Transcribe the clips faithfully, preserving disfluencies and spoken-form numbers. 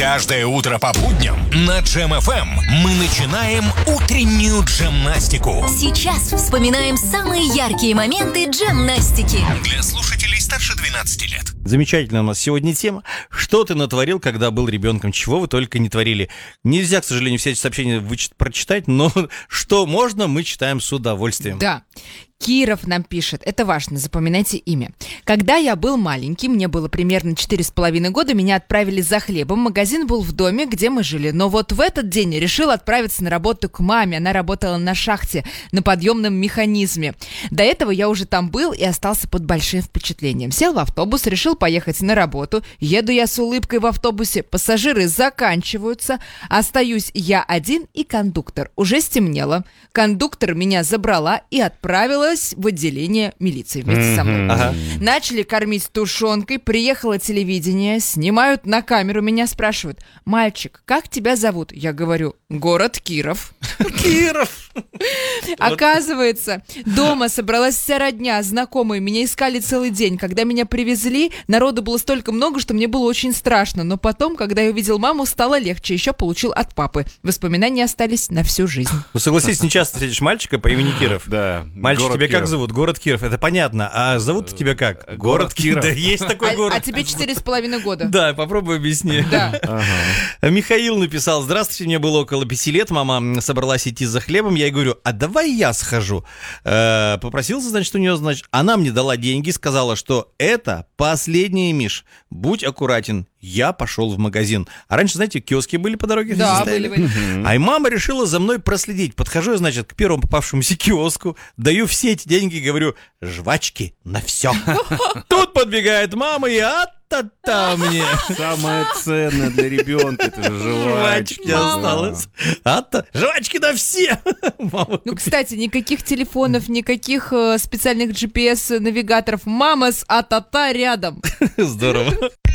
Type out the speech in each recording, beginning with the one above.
Каждое утро по будням на Джем эф эм мы начинаем утреннюю джемнастику. Сейчас вспоминаем самые яркие моменты джемнастики. Для слушателей старше двенадцати лет. Замечательная у нас сегодня тема. Что ты натворил, когда был ребенком? Чего вы только не творили? Нельзя, к сожалению, все эти сообщения вычит- прочитать, но что можно, мы читаем с удовольствием. Да. Киров нам пишет, это важно, запоминайте имя. Когда я был маленький, мне было примерно четыре с половиной года, меня отправили за хлебом. Магазин был в доме, где мы жили. Но вот в этот день решил отправиться на работу к маме. Она работала на шахте, на подъемном механизме. До этого я уже там был и остался под большим впечатлением. Сел в автобус, решил поехать на работу. Еду я с улыбкой в автобусе. Пассажиры заканчиваются. Остаюсь я один и кондуктор. Уже стемнело. Кондуктор меня забрала и отправила в отделение милиции вместе mm-hmm. со мной. Ага. Начали кормить тушенкой, приехало телевидение, снимают на камеру, меня спрашивают: мальчик, как тебя зовут? Я говорю: город Киров. Киров! Оказывается, дома собралась вся родня, знакомые, меня искали целый день. Когда меня привезли, народу было столько много, что мне было очень страшно. Но потом, когда я увидел маму, стало легче. Еще получил от папы. Воспоминания остались на всю жизнь. Ну, согласись, не часто встретишь мальчика по имени Киров. Да. Мальчик, тебя Киров. как зовут? Город Киров. Это понятно. А зовут тебя как? Город, город Киров. Да, есть такой а, город. А тебе четыре с половиной года. Да, попробуй объясни. Да. Ага. Михаил написал: здравствуйте, мне было около пяти лет, мама собралась идти за хлебом, я ей говорю: а давай я схожу. Э, попросился, значит, у нее, значит, она мне дала деньги, сказала, что это последнее, Миш, будь аккуратен. Я пошел в магазин. А раньше, знаете, киоски были по дороге? Да, были, были. А и мама решила за мной проследить. Подхожу я, значит, к первому попавшемуся киоску, даю все эти деньги и говорю: жвачки на все. Тут подбегает мама и а-та-та мне. Самое ценное для ребенка — это же жвачки. Жвачки осталось. А-та. Жвачки на все. Мама, ну, кстати, никаких телефонов, никаких э, специальных джи пи эс-навигаторов. Мама с а-та-та рядом. Здорово.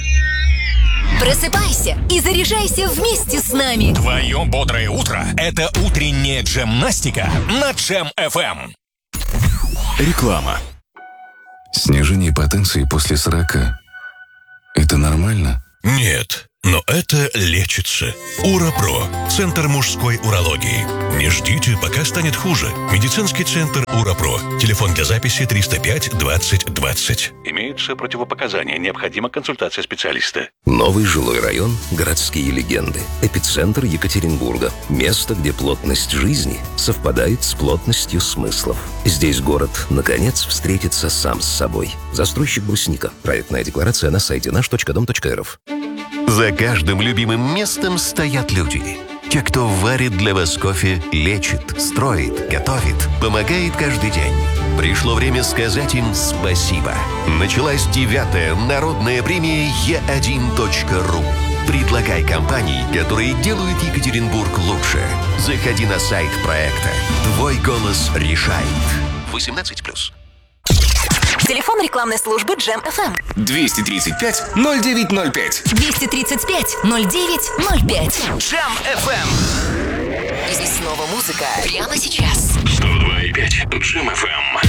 Просыпайся и заряжайся вместе с нами. Твое бодрое утро – это утренняя джемнастика на Джем эф эм. Реклама. Снижение потенции после сорока. Это нормально? Нет, но это лечится. Урапро. Центр мужской урологии. Не ждите, пока станет хуже. Медицинский центр Урапро. Телефон для записи триста пять двадцать двадцать. Имеются противопоказания. Необходима консультация специалиста. Новый жилой район, городские легенды. Эпицентр Екатеринбурга. Место, где плотность жизни совпадает с плотностью смыслов. Здесь город, наконец, встретится сам с собой. Застройщик Брусника. Проектная декларация на сайте наш точка дом точка эр эф. За каждым любимым местом стоят люди. Те, кто варит для вас кофе, лечит, строит, готовит, помогает каждый день. Пришло время сказать им спасибо. Началась девятая народная премия е один точка ру. Предлагай компании, которые делают Екатеринбург лучше. Заходи на сайт проекта. Твой голос решает. восемнадцать плюс. Телефон рекламной службы Джем эф эм. двести тридцать пять ноль девять ноль пять. двести тридцать пять ноль девять ноль пять. Джем эф эм. И снова музыка прямо сейчас. сто два и пять. Джем эф эм.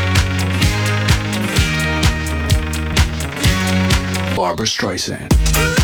Barbra Streisand.